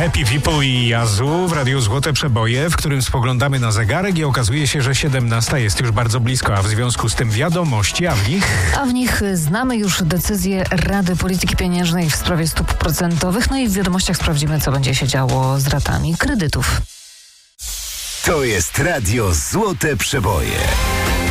Happy People i Yazoo w Radiu Złote Przeboje, w którym spoglądamy na zegarek i okazuje się, że 17 jest już bardzo blisko, a w związku z tym wiadomości, A w nich znamy już decyzję Rady Polityki Pieniężnej w sprawie stóp procentowych. No i w wiadomościach sprawdzimy, co będzie się działo z ratami kredytów. To jest Radio Złote Przeboje.